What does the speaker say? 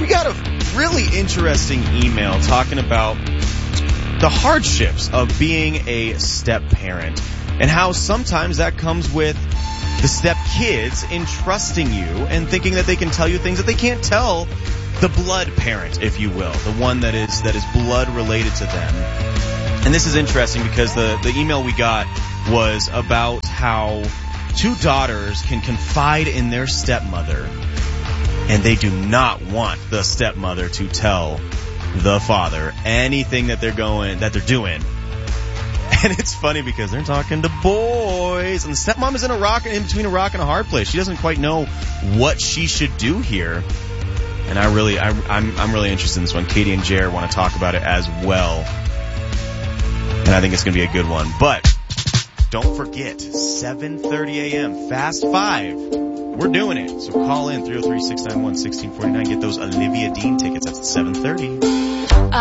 we got a really interesting email talking about the hardships of being a step parent and how sometimes that comes with the step kids entrusting you and thinking that they can tell you things that they can't tell the blood parent, if you will, the one that is blood related to them. And this is interesting because the email we got was about how two daughters can confide in their stepmother, and they do not want the stepmother to tell the father anything that they're doing. And it's funny because they're talking to boys, and the stepmom is in between a rock and a hard place. She doesn't quite know what she should do here. And I'm really interested in this one. Katie and Jared want to talk about it as well. And I think it's going to be a good one. But don't forget, 7:30 a.m., Fast 5. We're doing it. So call in 303-691-1649. Get those Olivia Dean tickets. That's at 7:30.